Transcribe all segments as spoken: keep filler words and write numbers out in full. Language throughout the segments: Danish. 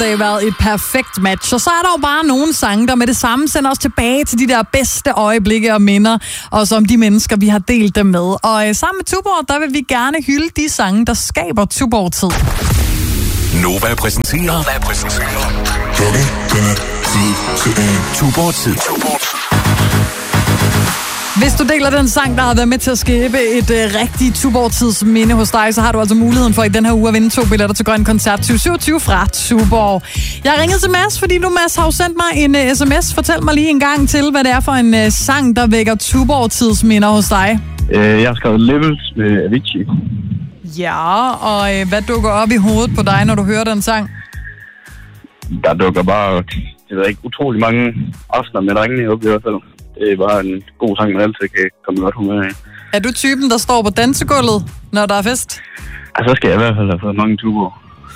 Det har været et perfekt match. Og så er der jo bare nogle sange, der med det samme sender os tilbage til de der bedste øjeblikke og minder, og som de mennesker, vi har delt dem med. Og øh, sammen med Tuborg, der vil vi gerne hylde de sange, der skaber Tuborg-tid. Nova præsenterer. Nova præsenterer. Tuborg-tid. Hvis du deler den sang, der har været med til at skabe et øh, rigtigt Tuborg-tids minde hos dig, så har du altså muligheden for i den her uge at vinde to billetter til Grøn Koncert tyve syvogtyve fra Tuborg. Jeg har ringet til Mads, fordi du, Mads, har jo sendt mig en uh, sms. Fortæl mig lige en gang til, hvad det er for en uh, sang, der vækker Tuborg-tids minder hos dig. Jeg har skrevet Levels med Avicii. Ja, og øh, hvad dukker op i hovedet på dig, når du hører den sang? Der dukker bare, jeg ved ikke, utrolig mange aftener med drengene op i hvert fald. Det er bare en god sang, man altid kan komme godt humør af. Er du typen, der står på dansegulvet, når der er fest? Altså, så skal jeg i hvert fald have fået mange Tuborg.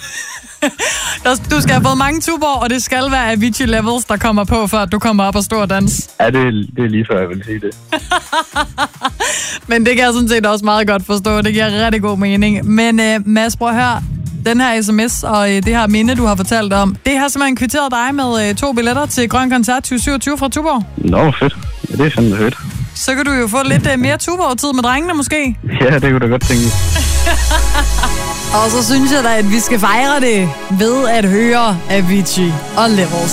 Du skal have fået mange Tuborg, og det skal være Avicii Levels, der kommer på, for at du kommer op og står og dans. Ja, det, er, det er lige før, jeg vil sige det. Men det kan jeg sådan set også meget godt forstå. Det giver rigtig god mening. Men uh, Mads, prøv at høre. Den her sms og uh, det her minde, du har fortalt om, det har simpelthen kvitteret dig med uh, to billetter til Grøn Koncert tyve syvogtyve fra Tuborg. Nå, fedt. Ja, det er fandme fedt. Så kan du jo få lidt uh, mere Tuborg-tid med drengene måske. Ja, det kunne da godt tænke. Og så synes jeg da, at vi skal fejre det ved at høre Avicii og Levels.